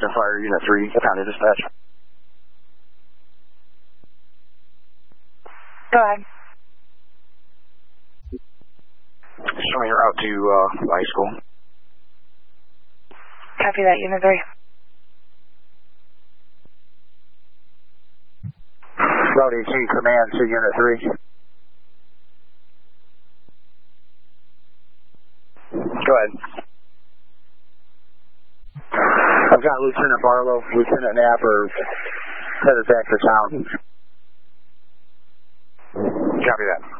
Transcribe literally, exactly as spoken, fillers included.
Captain Fire, Unit three, County Dispatch. Go ahead. Showing your route to uh, high school. Copy that, Unit three. Route eighteen, command to Unit three. Go ahead. I've got Lieutenant Barlow, Lieutenant Knapp are headed back to town. Copy that.